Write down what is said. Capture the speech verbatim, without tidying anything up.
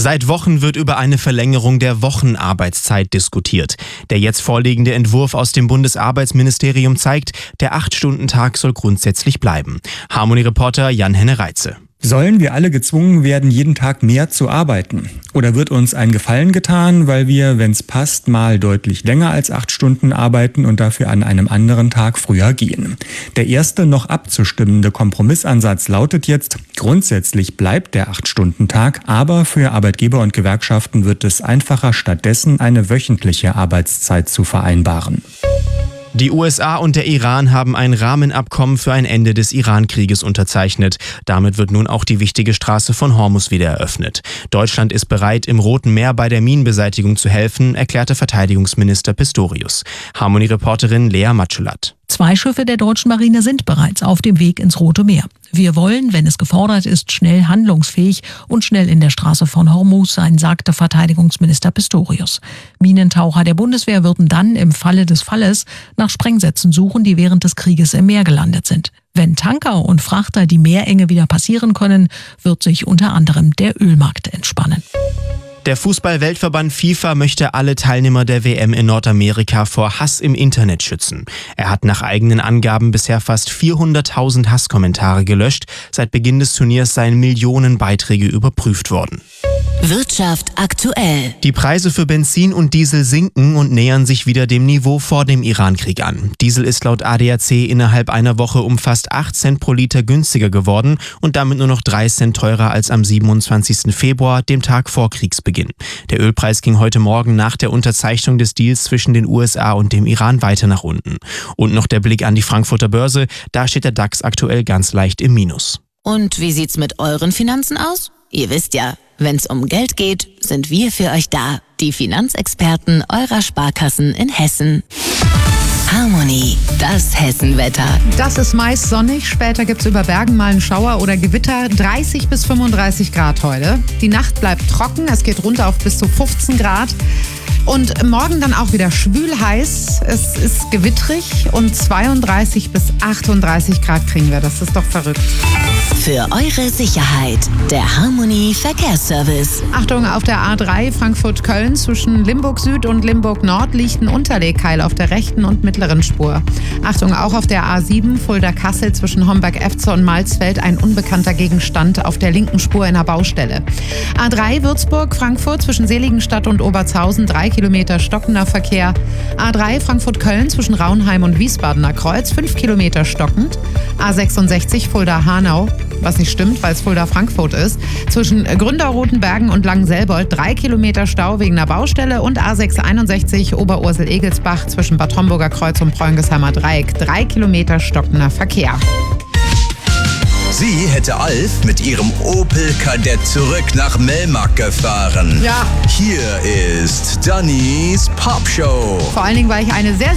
Seit Wochen wird über eine Verlängerung der Wochenarbeitszeit diskutiert. Der jetzt vorliegende Entwurf aus dem Bundesarbeitsministerium zeigt, der acht-Stunden-Tag soll grundsätzlich bleiben. Harmony-Reporter Jan-Henne Reitze. Sollen wir alle gezwungen werden, jeden Tag mehr zu arbeiten? Oder wird uns ein Gefallen getan, weil wir, wenn es passt, mal deutlich länger als acht Stunden arbeiten und dafür an einem anderen Tag früher gehen? Der erste noch abzustimmende Kompromissansatz lautet jetzt, grundsätzlich bleibt der acht-Stunden-Tag, aber für Arbeitgeber und Gewerkschaften wird es einfacher, stattdessen eine wöchentliche Arbeitszeit zu vereinbaren. Die U S A und der Iran haben ein Rahmenabkommen für ein Ende des Iran-Krieges unterzeichnet. Damit wird nun auch die wichtige Straße von Hormuz wieder eröffnet. Deutschland ist bereit, im Roten Meer bei der Minenbeseitigung zu helfen, erklärte Verteidigungsminister Pistorius. Harmony-Reporterin Lea Matschulat. Zwei Schiffe der deutschen Marine sind bereits auf dem Weg ins Rote Meer. Wir wollen, wenn es gefordert ist, schnell handlungsfähig und schnell in der Straße von Hormuz sein, sagte Verteidigungsminister Pistorius. Minentaucher der Bundeswehr würden dann im Falle des Falles nach Sprengsätzen suchen, die während des Krieges im Meer gelandet sind. Wenn Tanker und Frachter die Meerenge wieder passieren können, wird sich unter anderem der Ölmarkt entspannen. Der Fußball-Weltverband FIFA möchte alle Teilnehmer der W M in Nordamerika vor Hass im Internet schützen. Er hat nach eigenen Angaben bisher fast vierhunderttausend Hasskommentare gelöscht. Seit Beginn des Turniers seien Millionen Beiträge überprüft worden. Wirtschaft aktuell. Die Preise für Benzin und Diesel sinken und nähern sich wieder dem Niveau vor dem Iran-Krieg an. Diesel ist laut A D A C innerhalb einer Woche um fast acht Cent pro Liter günstiger geworden und damit nur noch drei Cent teurer als am siebenundzwanzigsten Februar, dem Tag vor Kriegsbeginn. Der Ölpreis ging heute Morgen nach der Unterzeichnung des Deals zwischen den U S A und dem Iran weiter nach unten. Und noch der Blick an die Frankfurter Börse, da steht der DAX aktuell ganz leicht im Minus. Und wie sieht's mit euren Finanzen aus? Ihr wisst ja, wenn's um Geld geht, sind wir für euch da. Die Finanzexperten eurer Sparkassen in Hessen. Harmony, das Hessenwetter. Das ist meist sonnig, später gibt's über Bergen mal einen Schauer oder Gewitter. dreißig bis fünfunddreißig Grad heute. Die Nacht bleibt trocken, es geht runter auf bis zu fünfzehn Grad. Und morgen dann auch wieder schwül heiß. Es ist gewittrig und zweiunddreißig bis achtunddreißig Grad kriegen wir. Das ist doch verrückt. Für eure Sicherheit, der Harmony Verkehrsservice. Achtung, auf der A drei Frankfurt-Köln zwischen Limburg Süd und Limburg Nord liegt ein Unterlegkeil auf der rechten und mittleren Spur. Achtung, auch auf der A sieben Fulda-Kassel zwischen Homberg-Efze und Malzfeld ein unbekannter Gegenstand auf der linken Spur in der Baustelle. A drei Würzburg-Frankfurt zwischen Seligenstadt und Obertshausen drei Kilometer stockender Verkehr. A drei Frankfurt-Köln zwischen Raunheim und Wiesbadener Kreuz fünf Kilometer stockend. A sechsundsechzig Fulda-Hanau, was nicht stimmt, weil es Fulda-Frankfurt ist, zwischen Gründerrotenbergen und Langenselbold drei Kilometer Stau wegen einer Baustelle und A sechshunderteinundsechzig Oberursel-Egelsbach zwischen Bad Homburger Kreuz und Preungesheimer Dreieck drei Kilometer stockender Verkehr. Sie hätte Alf mit ihrem Opel Kadett zurück nach Melmark gefahren. Ja. Hier ist Dannys Popshow. Vor allen Dingen, weil ich eine sehr